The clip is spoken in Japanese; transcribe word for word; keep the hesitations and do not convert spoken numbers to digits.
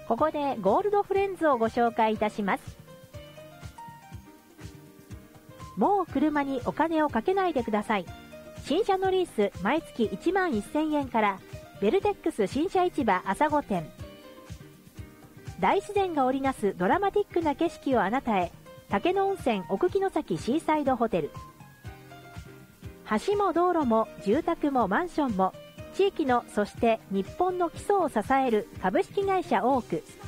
ここでゴールドフレンズをご紹介いたします。もう車にお金をかけないでください。新車のリース毎月いちまんせんえんからベルテックス新車市場朝御殿。大自然が織りなすドラマティックな景色をあなたへ。竹野温泉奥城崎シーサイドホテル。橋も道路も住宅もマンションも地域のそして日本の基礎を支える株式会社オーク。